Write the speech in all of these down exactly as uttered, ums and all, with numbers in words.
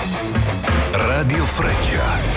Radio Freccia.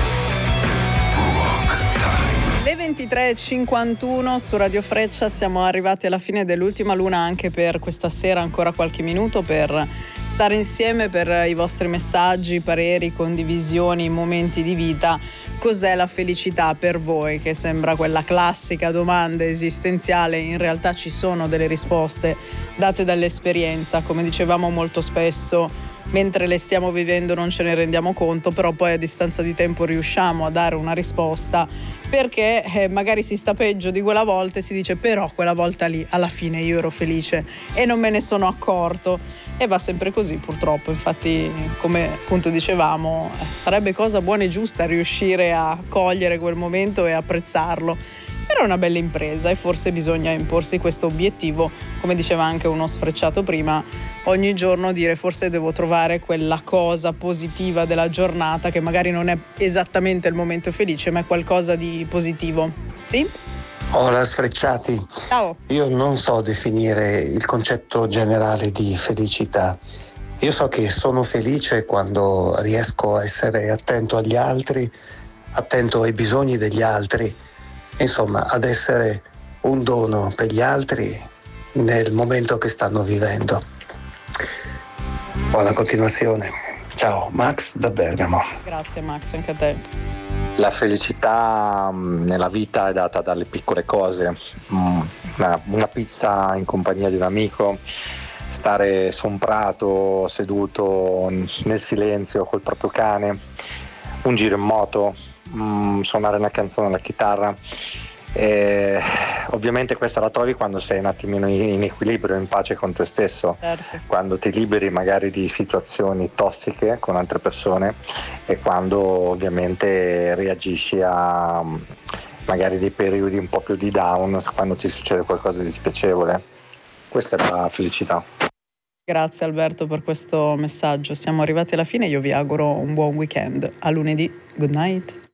Le ventitré e cinquantuno su Radio Freccia, siamo arrivati alla fine dell'ultima luna anche per questa sera, ancora qualche minuto per stare insieme, per i vostri messaggi, pareri, condivisioni, momenti di vita. Cos'è la felicità per voi? Che sembra quella classica domanda esistenziale, in realtà ci sono delle risposte date dall'esperienza, come dicevamo molto spesso. Mentre le stiamo vivendo non ce ne rendiamo conto, però poi a distanza di tempo riusciamo a dare una risposta, perché eh, magari si sta peggio di quella volta e si dice però quella volta lì alla fine io ero felice e non me ne sono accorto, e va sempre così purtroppo. Infatti, come appunto dicevamo, eh, sarebbe cosa buona e giusta riuscire a cogliere quel momento e apprezzarlo. Era una bella impresa e forse bisogna imporsi questo obiettivo, come diceva anche uno sfrecciato prima, ogni giorno dire forse devo trovare quella cosa positiva della giornata, che magari non è esattamente il momento felice, ma è qualcosa di positivo. Sì? Hola sfrecciati. Ciao. Io non so definire il concetto generale di felicità. Io so che sono felice quando riesco a essere attento agli altri, attento ai bisogni degli altri, insomma ad essere un dono per gli altri nel momento che stanno vivendo. Buona continuazione. Ciao, Max da Bergamo. Grazie Max, anche a te. La felicità nella vita è data dalle piccole cose, una, una pizza in compagnia di un amico, stare su un prato seduto nel silenzio col proprio cane, un giro in moto, suonare una canzone alla chitarra. E ovviamente questa la trovi quando sei un attimino in equilibrio, in pace con te stesso, certo. Quando ti liberi magari di situazioni tossiche con altre persone e quando ovviamente reagisci a magari dei periodi un po' più di down, quando ti succede qualcosa di spiacevole. Questa è la felicità. Grazie Alberto per questo messaggio, siamo arrivati alla fine, io vi auguro un buon weekend. A lunedì, good night.